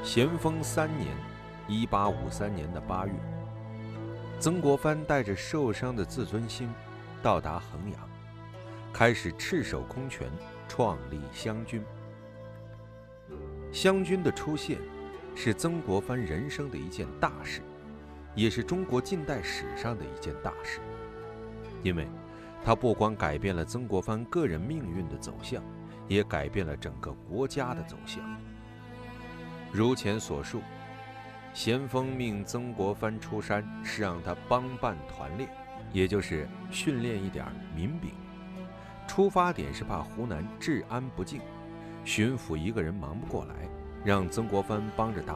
咸丰3年，1853年的8月，曾国藩带着受伤的自尊心到达衡阳，开始赤手空拳创立湘军。湘军的出现是曾国藩人生的一件大事，也是中国近代史上的一件大事，因为它不光改变了曾国藩个人命运的走向，也改变了整个国家的走向。如前所述，咸丰命曾国藩出山是让他帮办团练，也就是训练一点民兵。出发点是怕湖南治安不敬，巡抚一个人忙不过来，让曾国藩帮着打